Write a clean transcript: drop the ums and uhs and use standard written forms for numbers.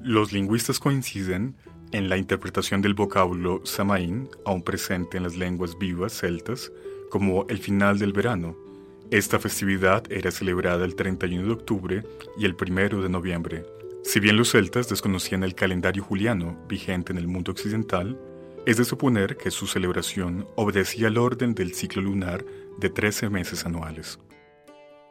Los lingüistas coinciden en la interpretación del vocablo Samaín, aún presente en las lenguas vivas celtas, como el final del verano. Esta festividad era celebrada el 31 de octubre y el 1 de noviembre. Si bien los celtas desconocían el calendario juliano vigente en el mundo occidental, es de suponer que su celebración obedecía al orden del ciclo lunar de 13 meses anuales.